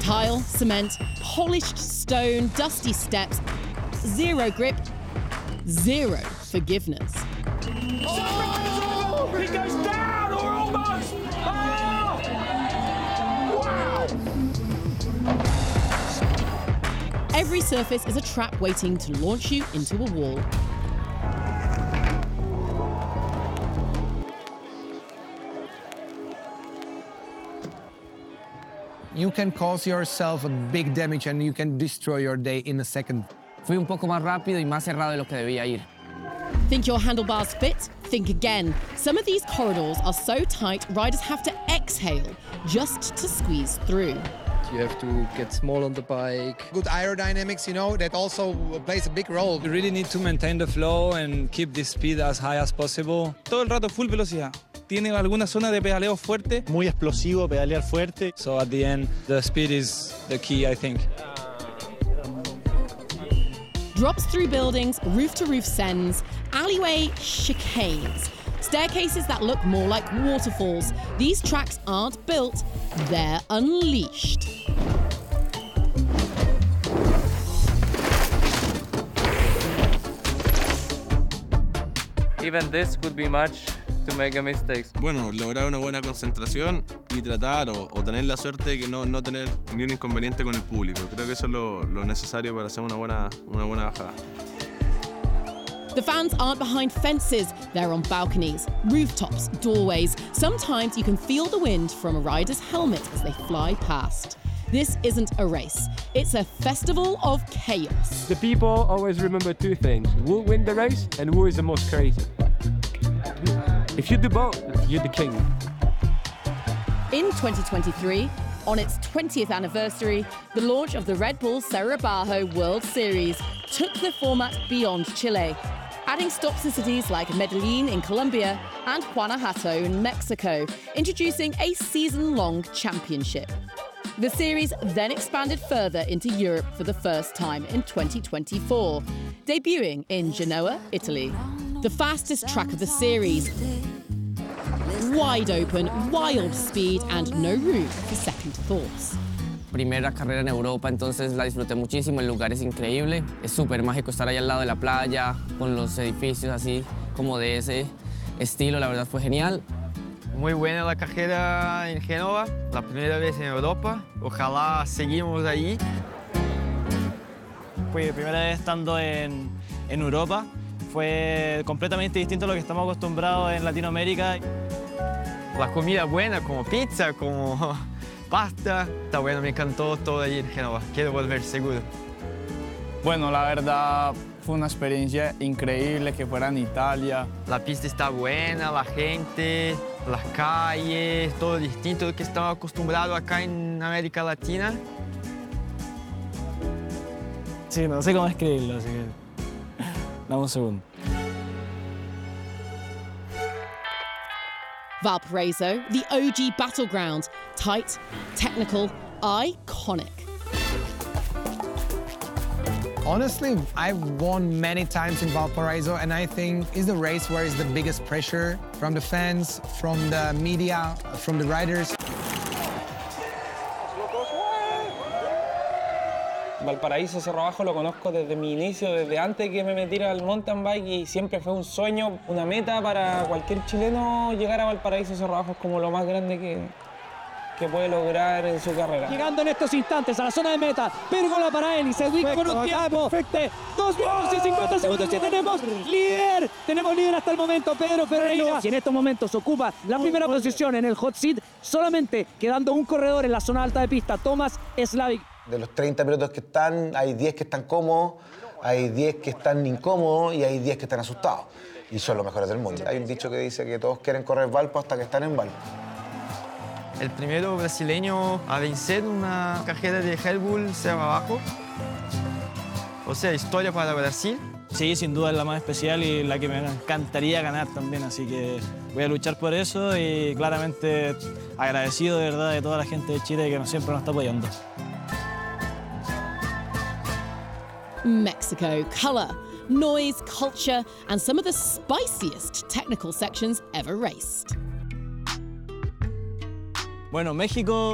Tile, cement, polished stone, dusty steps, zero grip, zero forgiveness. Oh! He goes down or almost! Oh! Wow! Every surface is a trap waiting to launch you into a wall. You can cause yourself a big damage and you can destroy your day in a second. Fui un poco más rápido y más cerrado de lo que debía ir. Think your handlebars fit? Think again. Some of these corridors are so tight, riders have to exhale just to squeeze through. You have to get small on the bike. Good aerodynamics, that also plays a big role. You really need to maintain the flow and keep the speed as high as possible. Todo el rato full velocidad. Tiene alguna zona de pedaleo fuerte. Muy explosivo, pedalear fuerte. So at the end, the speed is the key, I think. Drops through buildings, roof-to-roof sends, alleyway chicanes, staircases that look more like waterfalls. These tracks aren't built, they're unleashed. Even this could be much to make a mistake. Bueno, lograr una buena concentración y tratar o tener la suerte de que no tener ni un inconveniente con el público. Creo que eso es lo necesario para hacer una buena bajada. The fans aren't behind fences, they're on balconies, rooftops, doorways. Sometimes you can feel the wind from a rider's helmet as they fly past. This isn't a race, it's a festival of chaos. The people always remember two things: who win the race and who is the most crazy. If you do both, you're the king. In 2023, on its 20th anniversary, the launch of the Red Bull Cerro World Series took the format beyond Chile, adding stops in cities like Medellin in Colombia and Guanajuato in Mexico, introducing a season-long championship. The series then expanded further into Europe for the first time in 2024, debuting in Genoa, Italy. The fastest track of the series. Wide open, wild speed and no room for second thoughts. Primera carrera en Europa, entonces la disfruté muchísimo, el lugar es increíble, es súper mágico estar ahí al lado de la playa, con los edificios así como de ese estilo, la verdad fue genial. Muy buena la carrera en Génova, la primera vez en Europa, ojalá seguimos ahí. Fue primera vez estando en Europa, fue completamente distinto a lo que estamos acostumbrados en Latinoamérica. La comida buena, como pizza, como pasta. Está bueno, me encantó todo allí en Génova. Quiero volver, seguro. Bueno, la verdad fue una experiencia increíble que fuera en Italia. La pista está buena, la gente, las calles, todo distinto a lo que estamos acostumbrados acá en América Latina. Sí, no sé cómo escribirlo, así que dame un segundo. Valparaiso, the OG battleground, tight, technical, iconic. Honestly, I've won many times in Valparaiso, and I think it's the race where is the biggest pressure from the fans, from the media, from the riders. Valparaíso, Cerro Abajo lo conozco desde mi inicio, desde antes que me metiera al mountain bike y siempre fue un sueño, una meta para cualquier chileno llegar a Valparaíso, Cerro Abajo es como lo más grande que puede lograr en su carrera. Llegando en estos instantes a la zona de meta, Pérgola para él y se ubica con un tiempo de 2 minutos y 50 segundos y tenemos líder hasta el momento, Pedro Ferreira. Y en estos momentos ocupa la primera posición en el hot seat, solamente quedando un corredor en la zona alta de pista, Thomas Slavik. De los 30 pilotos que están, hay 10 que están cómodos, hay 10 que están incómodos y hay 10 que están asustados. Y son los mejores del mundo. Hay un dicho que dice que todos quieren correr Valpo hasta que están en Valpo. El primero brasileño a vencer una carrera de Red Bull Cerro Abajo. O sea, historia para Brasil. Sí, sin duda es la más especial y la que me encantaría ganar también, así que voy a luchar por eso y claramente agradecido de verdad de toda la gente de Chile que siempre nos está apoyando. Mexico, color, noise, culture, and some of the spiciest technical sections ever raced. Bueno, México